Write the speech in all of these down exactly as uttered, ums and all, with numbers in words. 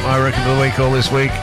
my record of the week all this week.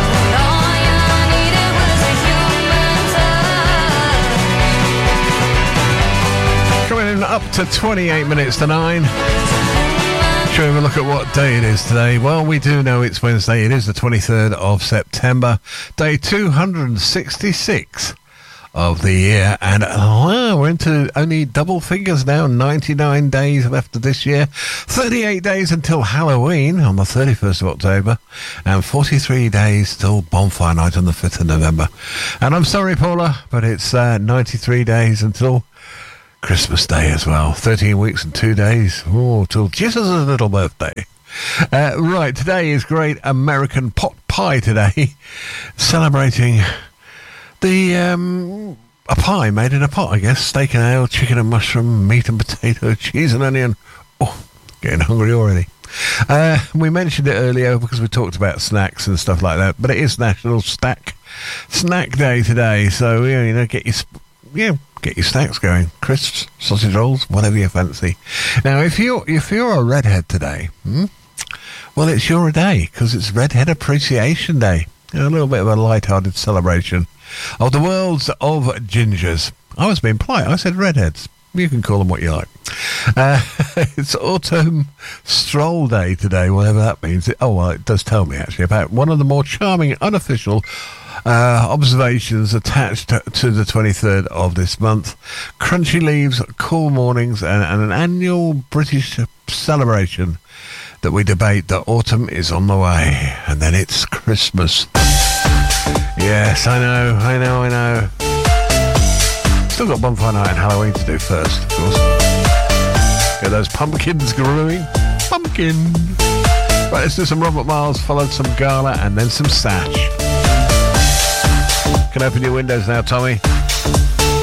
Coming in up to twenty-eight minutes to nine. Shall we have a look at what day it is today? Well, we do know it's Wednesday. It is the twenty-third of September, day two hundred sixty-six of the year. And wow, we're into only double figures now. ninety-nine days left of this year. thirty-eight days until Halloween on the thirty-first of October. And forty-three days till Bonfire Night on the fifth of November. And I'm sorry, Paula, but it's uh, ninety-three days until Christmas Day as well. thirteen weeks and two days. Oh, till Jesus' little birthday. Uh, right, today is Great American Pot Pie Today. Celebrating the, um, a pie made in a pot, I guess. Steak and ale, chicken and mushroom, meat and potato, cheese and onion. Oh, getting hungry already. Uh, we mentioned it earlier because we talked about snacks and stuff like that, but it is National Stack Snack Day today. So, yeah, you know, get your... Sp- yeah, get your snacks going. Crisps, sausage rolls, whatever you fancy. Now, if you're if you're a redhead today, hmm, well, it's your day because it's Redhead Appreciation Day. You know, a little bit of a light-hearted celebration of the worlds of gingers. I was being polite. I said redheads. You can call them what you like. Uh, it's Autumn Stroll Day today, whatever that means. It, oh, well, it does tell me, actually, about one of the more charming, unofficial uh, observations attached to, to the twenty-third of this month. Crunchy leaves, cool mornings, and, and an annual British celebration that we debate that autumn is on the way. And then it's Christmas. Yes, I know, I know, I know. Still got Bonfire Night and Halloween to do first, of course. Get those pumpkins growing. Pumpkin. Right, let's do some Robert Miles, followed some Gala, and then some Sash. Can open your windows now, Tommy.